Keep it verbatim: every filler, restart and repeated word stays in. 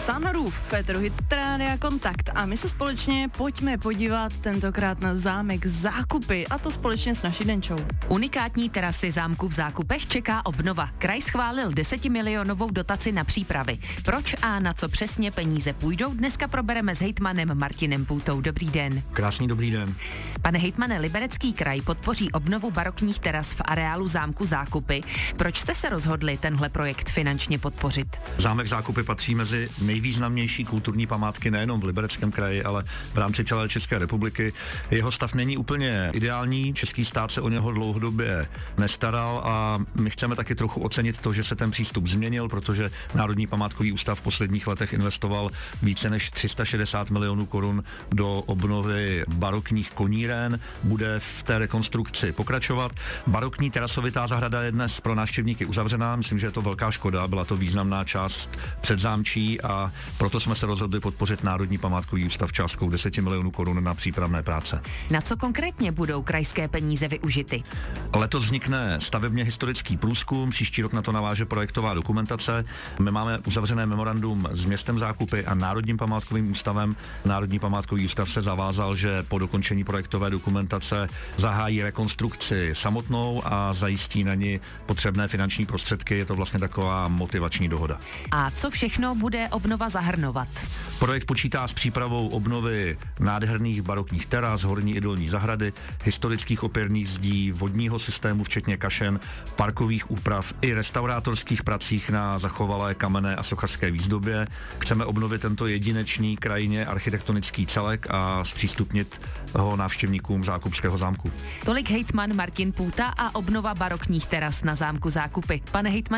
Sám na rův, Féteru Hit Rádia Kontakt a my se společně pojďme podívat tentokrát na zámek Zákupy, a to společně s naší Denčou. Unikátní terasy zámku v Zákupech čeká obnova. Kraj schválil desetimilionovou dotaci na přípravy. Proč a na co přesně peníze půjdou, dneska probereme s hejtmanem Martinem Půtou. Dobrý den. Krásný dobrý den. Pane hejtmane, Liberecký kraj podpoří obnovu barokních teras v areálu zámku Zákupy. Proč jste se rozhodli tenhle projekt finančně podpořit? Zámek Zákupy patří mezi nejvýznamnější kulturní památky nejenom v Libereckém kraji, ale v rámci celé České republiky. Jeho stav není úplně ideální, český stát se o něho dlouhodobě nestaral a my chceme taky trochu ocenit to, že se ten přístup změnil, protože Národní památkový ústav v posledních letech investoval více než tři sta šedesát milionů korun do obnovy barokních koníren, bude v té rekonstrukci pokračovat. Barokní terasovitá zahrada je dnes pro návštěvníky uzavřená, myslím, že je to velká škoda, byla to významná část předzámčí a proto jsme se rozhodli podpořit Národní památkový ústav částkou deset milionů korun na přípravné práce. Na co konkrétně budou krajské peníze využity? Letos vznikne stavebně historický průzkum, příští rok na to naváže projektová dokumentace. My máme uzavřené memorandum s městem Zákupy a Národním památkovým ústavem. Národní památkový ústav se zavázal, že po dokončení projektové dokumentace zahájí rekonstrukci samotnou a zajistí na ní potřebné finanční prostředky. Je to vlastně taková motivační dohoda. A co všechno bude obnova zahrnovat? Projekt počítá s přípravou obnovy nádherných barokních teras, horní i dolní zahrady, historických opěrných zdí, vodního systému včetně kašen, parkových úprav i restaurátorských pracích na zachovalé kamenné a sochařské výzdobě. Chceme obnovit tento jedinečný krajinně architektonický celek a zpřístupnit ho návštěvníkům Zákupského zámku. Tolik hejtman Martin Půta a obnova barokních teras na zámku Zákupy. Pane hejtman,